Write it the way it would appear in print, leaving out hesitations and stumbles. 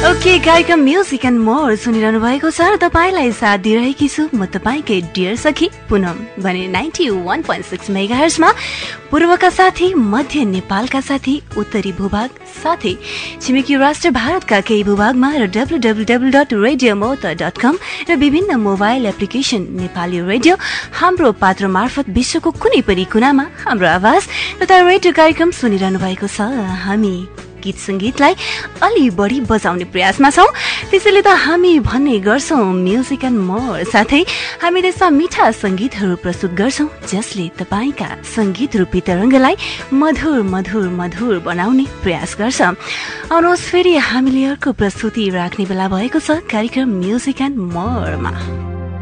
Okay कार्यक्रम music and more सुनिरहनु भएको छ र तपाईलाई साथ दिइरहेकी छु म तपाईकै डियर सखी पुनम भने 91.6 मेगाहर्जमा पूर्वका साथी मध्य नेपालका साथी उत्तरी भूभाग साथै छिमेकी राष्ट्र भारतका केही भूभागमा र www.radiomota.com र विभिन्न मोबाइल एप्लिकेसन नेपाली रेडियो हाम्रो पात्र मार्फत विश्वको कुनै पनि कुनामा हाम्रो आवाज तथा रेडियो कार्यक्रम सुनिरहनु भएको छ। हामी गीत संगीतलाई अलि बढी बजाउने प्रयासमा छौं, त्यसैले त हामी भन्ने गर्छौं म्युजिक एन्ड मोर। साथै हामी त्यसमा मिठा संगीतहरू प्रस्तुत गर्छौं जसले तपाईका संगीत रूपी तरंगलाई मधुर मधुर मधुर बनाउने प्रयास गर्छ। आउनुहोस् फेरि हामीले अर्को प्रस्तुति राख्ने बेला भएको छ कार्यक्रम म्युजिक एन्ड मोरमा।